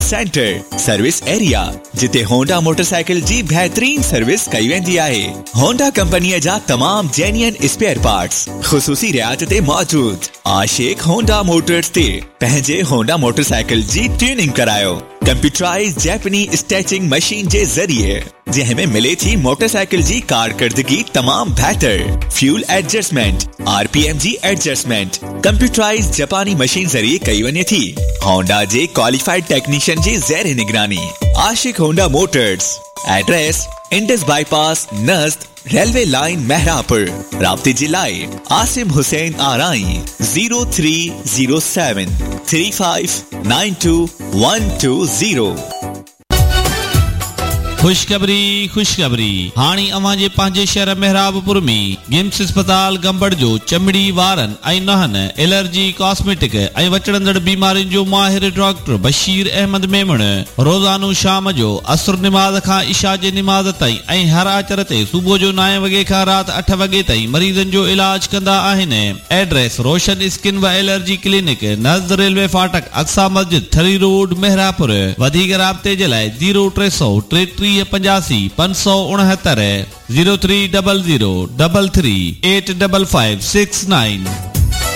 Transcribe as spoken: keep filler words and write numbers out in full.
Centre service area जिते Honda motorcycle जी बेहतरीन service कई वेंदी आहे। होंडा कंपनीअ जा तमाम जेन्युइन स्पेयर पार्ट्स ख़ुसूसी रियायत ते मौजूद। आशिक होंडा मोटर्स ते पंहिंजे होंडा मोटरसाइकिल जी ट्यूनिंग करायो कंप्यूटराइज जैपनी स्टैचिंग मशीन जे ज़रिए, जंहिंमें मिले थी मोटरसाइकिल जी कारकर्दगी तमाम बेहतर। फ्यूल एडजस्टमेंट, आरपीएम जी एडजस्टमेंट कंप्यूटराइज जापानी मशीन ज़रिए कई वञे थी। होंडा जे क्वालिफाइड टेक्नीशियन जी ज़ेर निगरानी। आशिक Honda Motors, address Indus bypass नज़द railway line महरापुर। राब्ते जे लाइ Asim Hussain आराई zero three zero seven three five nine two one two zero. खुशखबरी खुशखबरी हाणी अवां जे पंहिंजे शहर मेहराबपुर में गिम्स अस्पताल गंबड़ जो चमड़ी वारन ऐं नहन एलर्जी कॉस्मेटिक ऐं वचड़ंदड़ बीमारियुनि जो माहिर डॉक्टर बशीर अहमद मेमण रोज़ानो शाम जो असर निमाज़ खां इशा जे निमाज़ ताईं ऐं हर आचर ते सुबुह जो नव वॻे खां राति अठ वॻे ताईं मरीज़नि जो इलाज कंदा आहिनि। एड्रेस रोशन स्किन व एलर्जी क्लिनिक नज़द रेलवे फाटक अक्सा मस्जिद थरी रोड मेहरापुर। वधीक राब्ते जे लाइ ज़ीरो टे सौ टेटीह पंजासी पंज सौ उणहत्तर zero three double zero double three eight double five six nine.